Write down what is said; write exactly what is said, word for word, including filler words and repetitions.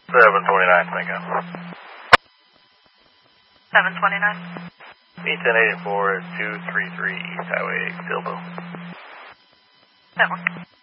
seven twenty-nine, thank you. seven twenty-nine. E ten eighty-four, two three three East Highway, Dilbo. That one.